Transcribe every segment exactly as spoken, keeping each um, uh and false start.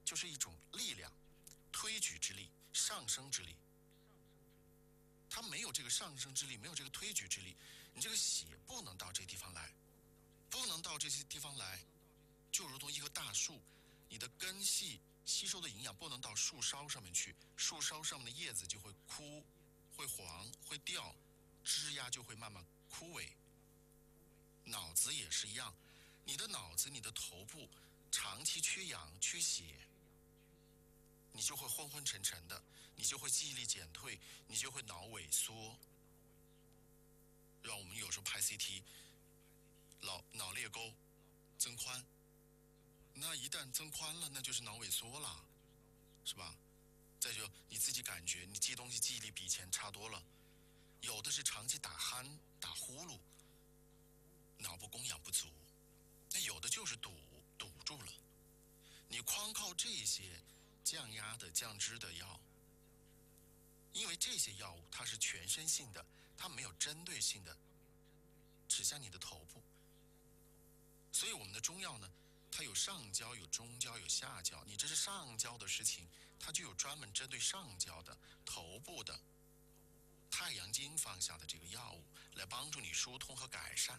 就是一种力量，推举之力，上升之力。它没有这个上升之力，没有这个推举之力，你这个血不能到这地方来，不能到这些地方来，就如同一棵大树，你的根系吸收的营养不能到树梢上面去，树梢上面的叶子就会枯，会黄，会掉，枝丫就会慢慢枯萎。脑子也是一样，你的脑子，你的头部长期缺氧、缺血，你就会昏昏沉沉的，你就会记忆力减退，你就会脑萎缩。让我们有时候拍 C T， 脑脑裂沟增宽，那一旦增宽了，那就是脑萎缩了，是吧？再就你自己感觉你记东西记忆力比以前差多了，有的是长期打鼾打呼噜，脑部供氧不足，那有的就是堵堵住了。你光靠这些降压的降脂的药，因为这些药物它是全身性的，它没有针对性的指向你的头部，所以我们的中药呢，它有上焦有中焦有下焦，你这是上焦的事情，它就有专门针对上焦的头部的太阳经方向的这个药物来帮助你疏通和改善。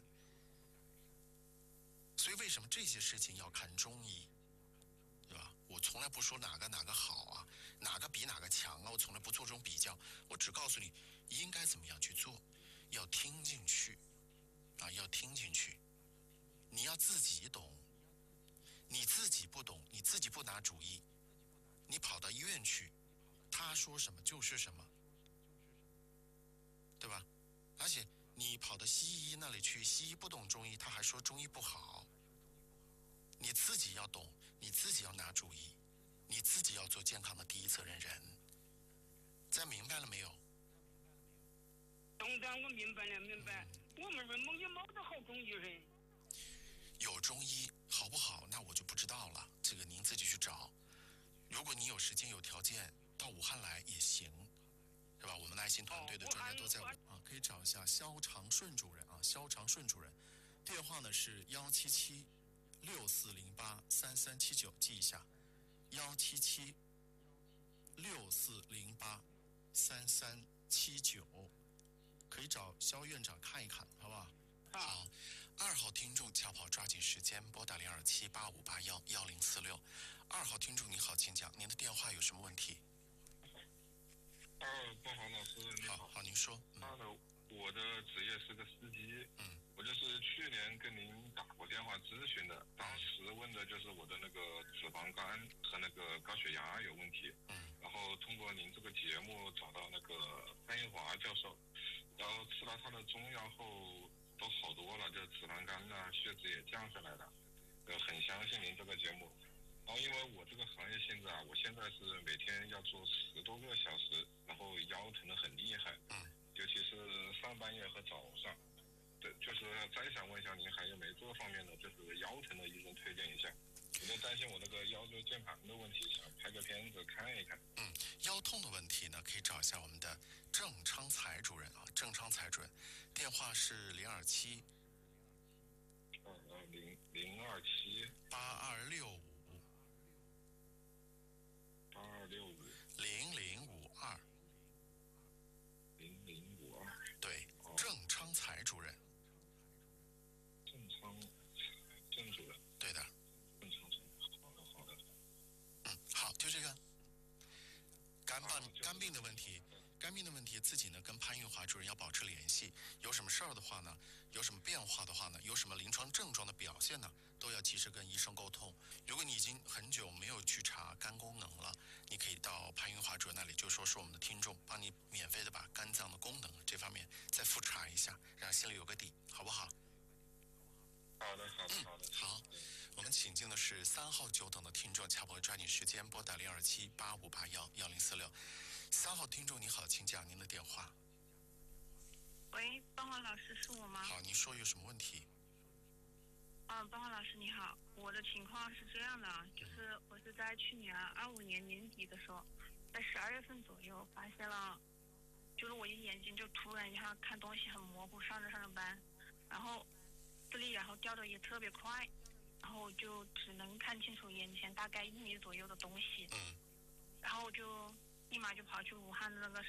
所以为什么这些事情要看中医，对吧？我从来不说哪个哪个好啊，哪个比哪个强啊，我从来不做这种比较，我只告诉你应该怎么样去做，要听进去啊，要听进去，你要自己懂，你自己不懂，你自己不拿主意，你跑到医院去，他说什么就是什么，对吧？而且你跑到西医那里去，西医不懂中医，他还说中医不好。你自己要懂，你自己要拿主意，你自己要做健康的第一责任人。咱明白了没有？ 董长，我明白了，明白。嗯、我们这也没得好中医人。 有中医好不好？那我就不知道了，这个您自己去找。如果你有时间有条件，到武汉来也行，是吧？我们的爱心团队的专家都在武汉、哦、啊，可以找一下肖长顺主任啊，肖长顺主任，电话呢是幺七七六四零八三三七九，记一下，幺七七六四零八三三七九，可以找肖院长看一看，好不好？好，二号听众恰好抓紧时间拨打零二七八五八幺幺零四六。二号听众你好，请讲，您的电话有什么问题？ 二八号老师你好。 好，好，您说。 嗯、我的职业是个司机， 嗯， 我就是去年跟您打过电话咨询的，当时问的就是我的那个脂肪肝和那个高血压有问题， 嗯， 然后通过您这个节目找到那个潘英华教授，然后吃了他的中药后都好多了，就脂肪肝啊，血脂也降下来了，呃，很相信您这个节目。然后因为我这个行业性质啊，我现在是每天要做十多个小时，然后腰疼得很厉害， 嗯， 尤其是上半夜和早上。对，就是再想问一下您还有没有这方面的就是腰疼的医生推荐一下？我就担心我这个腰椎间盘的问题，想拍个片子看一看。 嗯，腰痛的问题呢，可以找一下我们的郑昌才主任啊，郑昌才主任，电话是零二七， 呃呃零零二七八二六五八二六五零零五二零零五二。 对， 哦、 郑昌才主任。 郑昌郑主任。 对的。 郑昌才，好的好的。 嗯，好，就这个。肝病肝病的问题，肝病的问题，自己呢跟潘玉华主任要保持联系。有什么事儿的话呢，有什么变化的话呢，有什么临床症状的表现呢，都要及时跟医生沟通。如果你已经很久没有去查肝功能了，你可以到潘玉华主任那里，就说是我们的听众，帮你免费的把肝脏的功能这方面再复查一下，让心里有个底，好不好？ 好的，好的，好的。 嗯、好，我们请进的是三号久等的听众，恰不抓紧时间拨打零二七八五八幺幺零四六。三号听众你好，请讲您的电话。 喂，邦华老师是我吗？ 好，你说有什么问题？ 嗯，邦华老师你好，我的情况是这样的，就是我是在去年二五年年底的时候，在十二月份左右发现了，就是我一眼睛就突然一下看东西很模糊，上着上着班，然后视力然后掉的也特别快， 然后我就只能看清楚眼前大概一米左右的东西， 嗯然后我就立马就跑去武汉的那个